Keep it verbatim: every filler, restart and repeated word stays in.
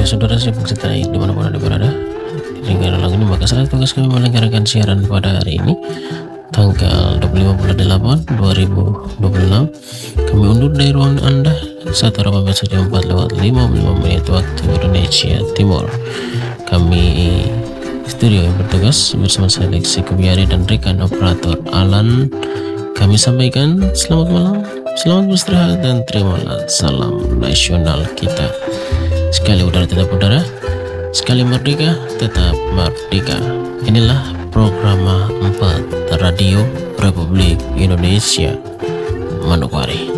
Ya saudara sibuk setai dimanapun anda berada, dengar lagu ini maka saat tugas kami menyelenggarakan siaran pada hari ini tanggal dua puluh lima bulan delapan dua ribu dua puluh enam. Kami undur dari ruangan anda saat delapan belas empat lewat lima puluh lima menit waktu Indonesia Timur. Kami studio yang bertugas bersama saya Lexi Kubiari dan rekan operator Alan. Kami sampaikan selamat malam, selamat beristirahat, dan terimalah salam nasional kita. Sekali udara tetap udara, sekali merdeka tetap merdeka. Inilah program empat Radio Republik Indonesia Manokwari.